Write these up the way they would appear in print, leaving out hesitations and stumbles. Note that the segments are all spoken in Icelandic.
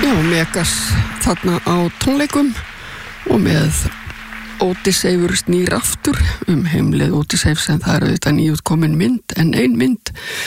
Já, Megas þarna á tónleikum og með Odyssey snýr aftur heimleið Odyssey sem það auðvitað nýútkomin mynd en ein mynd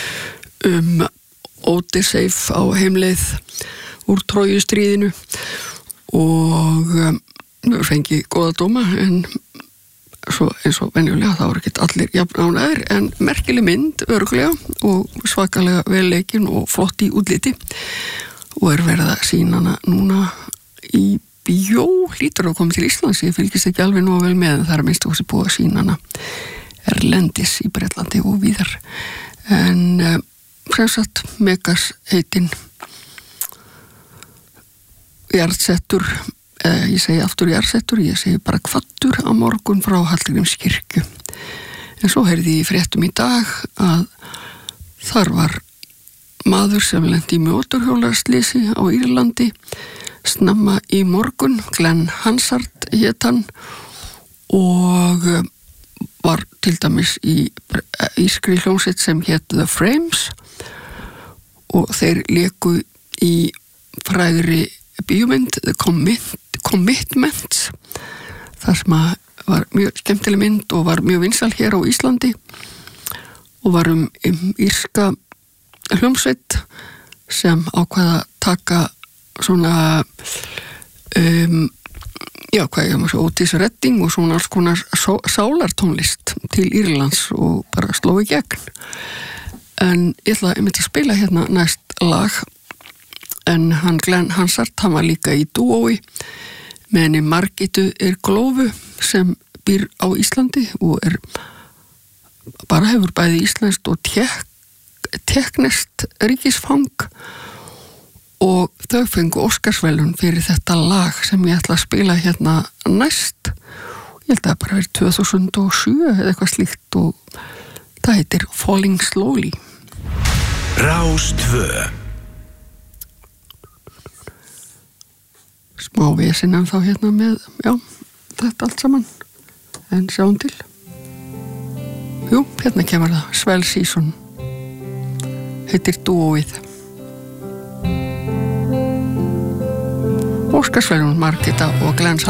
Odyssey á heimleið úr Trójustríðinu og fengi góða dóma en svo eins og venjulega þá eru ekki allir jafn ánægðir en merkileg mynd örugglega og svakalega vel leikin og flott í útliti og verið að sýna hana núna í bíó, hlýtur að koma til Íslands ég fylgist ekki alveg nógu vel með en það minnst okkur sem búið að sýna hana erlendis í Bretlandi og víðar en sem sagt Megas heitin jarðsettur ég segi aftur jarðsettur, ég segi bara kvaddur á morgun frá Hallgrímskirkju en svo heyrði ég í fréttum í dag að þar var maður sem lenti í mótorhjólaslýsi á Írlandi snemma í morgun, Glenn Hansard hét hann og var til dæmis í írskri hljómsveit sem hét The Frames og þeir léku í frægri bíómynd The Commitments þar sem var mjög skemmtileg mynd og var mjög vinsæl hér á Íslandi og var írska hljómsveit sem ákvaða taka svona hvað ég maður svo Otis Redding og svona alls konar sálartónlist til Írlands og bara sló í gegn en ég ætla að spila hérna næst lag en hann Glenn Hansard hann var líka í dúói með henni Margitu Glófu sem býr á Íslandi og bara hefur bæði íslenskt og teknest ríkisfang og þau fengu Óskarsverðlaun fyrir þetta lag sem ég ætla að spila hérna næst ég held að það bara verið 2007 eða eitthvað slíkt og það heitir Falling Slowly Rás 2 smá vesinn en þá hérna með þetta allt saman en sjáum til hérna kemur það Swell Season heitir dúóið Óskarsverðlaun Margita og Glenn